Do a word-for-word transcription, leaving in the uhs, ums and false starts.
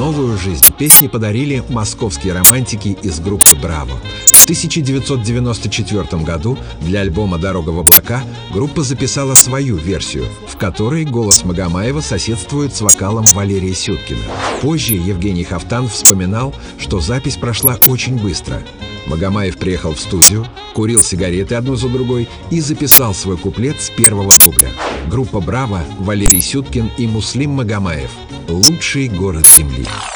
Новую жизнь песне подарили московские романтики из группы «Браво». В тысяча девятьсот девяносто четвёртом году для альбома «Дорога в облака» группа записала свою версию, в которой голос Магомаева соседствует с вокалом Валерия Сюткина. Позже Евгений Хафтан вспоминал, что запись прошла очень быстро. Магомаев приехал в студию, курил сигареты одну за другой и записал свой куплет с первого дубля. Группа «Браво», Валерий Сюткин и Муслим Магомаев. Лучший город земли.